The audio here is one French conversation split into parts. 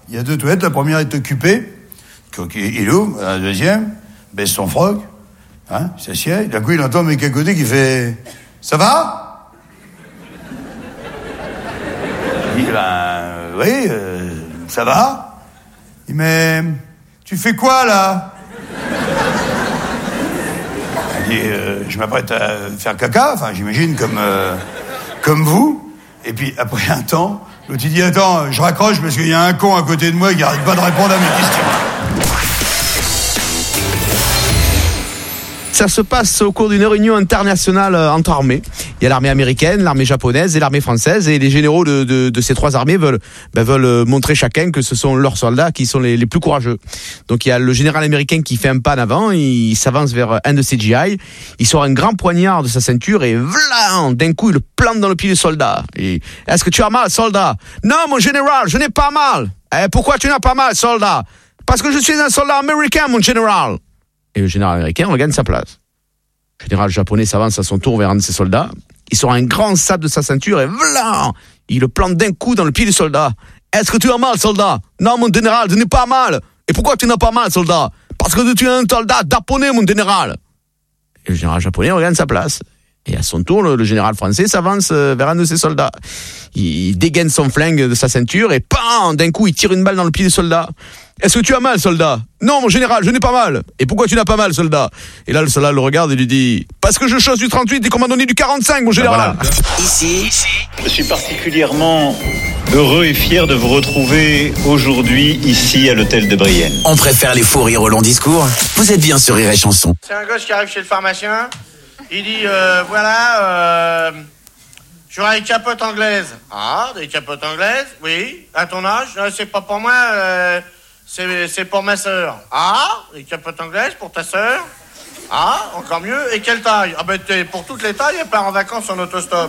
il y a 2 toilettes, la première est occupée, il ouvre, la deuxième, baisse son froc, il s'assied, d'un coup il entend un mec à côté qui fait « Ça va ?» Il dit « Oui, ça va ?» Il dit « Mais tu fais quoi là ?» Il dit « Je m'apprête à faire caca, enfin j'imagine comme vous. » Et puis après un temps, l'autre il dit « Attends, je raccroche parce qu'il y a un con à côté de moi qui arrête pas de répondre à mes questions. » Ça se passe au cours d'une réunion internationale entre armées. Il y a l'armée américaine, l'armée japonaise et l'armée française. Et les généraux de ces 3 armées veulent montrer chacun que ce sont leurs soldats qui sont les plus courageux. Donc il y a le général américain qui fait un pas en avant, il s'avance vers un de ses GI, il sort un grand poignard de sa ceinture et vlan, d'un coup il le plante dans le pied du soldat. Et, est-ce que tu as mal, soldat? Non, mon général, je n'ai pas mal. Pourquoi tu n'as pas mal, soldat? Parce que je suis un soldat américain, mon général. Et le général américain regagne sa place. Le général japonais s'avance à son tour vers un de ses soldats. Il sort un grand sabre de sa ceinture et vlan, il le plante d'un coup dans le pied du soldat. Est-ce que tu as mal, soldat? Non, mon général, je n'ai pas mal. Et pourquoi tu n'as pas mal, soldat? Parce que tu es un soldat japonais, mon général. Et le général japonais regagne sa place. Et à son tour, le général français s'avance vers un de ses soldats. Il dégaine son flingue de sa ceinture et d'un coup, il tire une balle dans le pied du soldat. Est-ce que tu as mal, soldat? Non, mon général, je n'ai pas mal. Et pourquoi tu n'as pas mal, soldat? Et là, le soldat le regarde et lui dit « Parce que je chasse du 38 et qu'on m'a donné du 45, mon général. » Voilà. Ici, je suis particulièrement heureux et fier de vous retrouver aujourd'hui ici à l'hôtel de Brienne. On préfère les faux rires au long discours. Vous êtes bien sur Rire et Chanson. C'est un gosse qui arrive chez le pharmacien. Il dit j'aurais des capotes anglaises. Ah, des capotes anglaises? Oui. À ton âge? Non, c'est pas pour moi, c'est pour ma sœur. Ah, des capotes anglaises pour ta sœur? Ah, encore mieux. Et quelle taille? Ah ben pour toutes les tailles, elle part en vacances en autostop.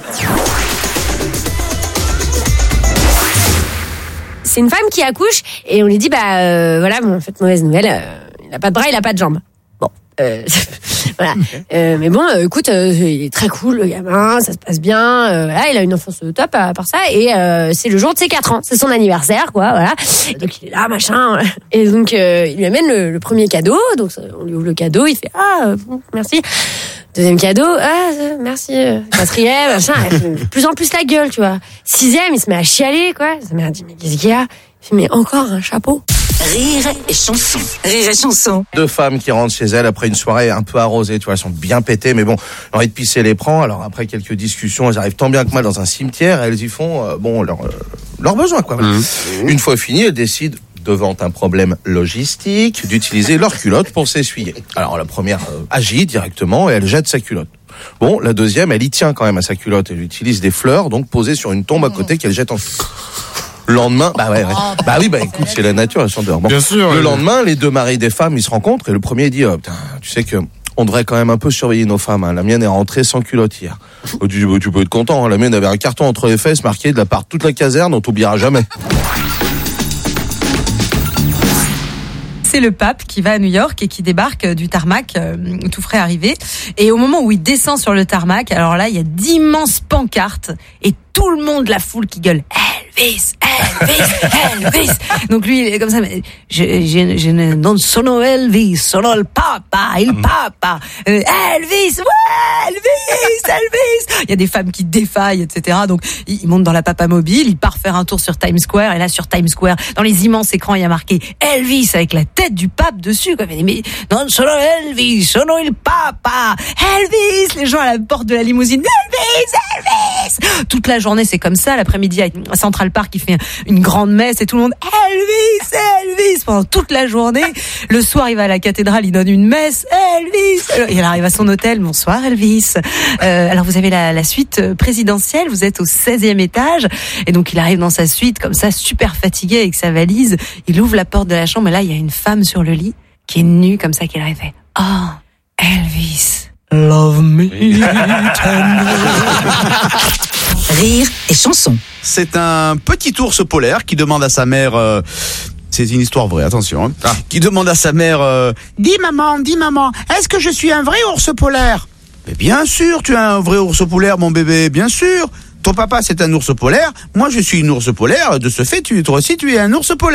C'est une femme qui accouche et on lui dit voilà, en fait, mauvaise nouvelle, il a pas de bras, il a pas de jambes. Bon, voilà. Mais bon, écoute, il est très cool, le gamin, ça se passe bien. Voilà, il a une enfance top à part ça. Et c'est le jour de ses 4 ans. C'est son anniversaire, quoi, voilà. Et donc, il est là, machin. Et donc, il lui amène le premier cadeau. Donc, on lui ouvre le cadeau, il fait « Ah, merci ». Deuxième cadeau, merci. 4e, machin. Elle fait de plus en plus la gueule, tu vois. 6e, il se met à chialer, quoi. Sa mère dit « Mais qu'est-ce qu'il y a ?» Il fait « Mais encore un chapeau ». Rire et Chanson. Rire et Chanson. 2 femmes qui rentrent chez elles après une soirée un peu arrosée, tu vois, elles sont bien pétées, mais bon, l'envie de pisser les prend. Alors après quelques discussions, elles arrivent tant bien que mal dans un cimetière, et elles y font leurs besoins, quoi. Une fois fini, elles décident, devant un problème logistique, d'utiliser leur culotte pour s'essuyer. Alors la première agit directement et elle jette sa culotte. Bon, la deuxième, elle y tient quand même à sa culotte. Elle utilise des fleurs, donc posées sur une tombe à côté qu'elle jette en... Le lendemain, écoute, c'est la nature, elles sont dehors. Bon, bien sûr. Le lendemain, les 2 maris des femmes, ils se rencontrent et le premier dit, tu sais que on devrait quand même un peu surveiller nos femmes. Hein. La mienne est rentrée sans culotte hier. Tu peux être content. Hein. La mienne avait un carton entre les fesses marqué de la part de toute la caserne, on t'oubliera jamais. C'est le pape qui va à New York et qui débarque du tarmac, tout frais arrivé. Et au moment où il descend sur le tarmac, alors là, il y a d'immenses pancartes et tout le monde, la foule qui gueule Elvis, Elvis, Elvis. Donc lui, il est comme ça. Mais je non sono Elvis, sono il papa. Elvis, ouais, Elvis. Il y a des femmes qui défaillent, etc. Donc il monte dans la papa mobile, il part faire un tour sur Times Square. Et là, sur Times Square, dans les immenses écrans, il y a marqué Elvis avec la tête du pape dessus. Quoi. Mais non sono Elvis, sono il papa. Elvis. Les gens à la porte de la limousine. Elvis. Toute la journée, c'est comme ça. L'après-midi, à Central Park, il fait une grande messe et tout le monde Elvis pendant toute la journée. Le soir, il va à la cathédrale, il donne une messe Elvis. Et il arrive à son hôtel. Bonsoir Elvis. Alors vous avez la suite présidentielle. Vous êtes au 16e étage et donc il arrive dans sa suite comme ça, super fatigué avec sa valise. Il ouvre la porte de la chambre et là, il y a une femme sur le lit qui est nue comme ça, qui arrive fait Elvis. Love me tender. Rire et Chanson. C'est un petit ours polaire qui demande à sa mère... c'est une histoire vraie, attention. Hein, qui demande à sa mère... Dis maman, est-ce que je suis un vrai ours polaire? Mais bien sûr, tu es un vrai ours polaire, mon bébé, bien sûr. Ton papa, c'est un ours polaire. Moi, je suis une ours polaire. De ce fait, toi aussi, tu es un ours polaire.